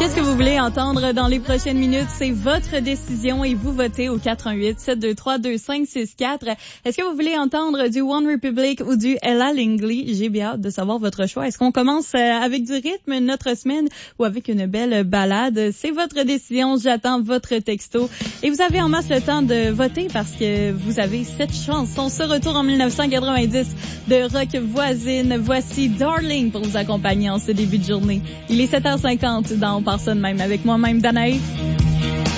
Qu'est-ce que vous voulez entendre dans les prochaines minutes? C'est votre décision et vous votez au 418-723-2564. Est-ce que vous voulez entendre du One Republic ou du Ella Langley? J'ai bien hâte de savoir votre choix. Est-ce qu'on commence avec du rythme notre semaine ou avec une belle balade? C'est votre décision. J'attends votre texto. Et vous avez en masse le temps de voter parce que vous avez cette chanson. Ce retour en 1990 de rock voisine. Voici Darling pour vous accompagner en ce début de journée. Il est 7h50 dans On part ça de même avec moi-même, Danae.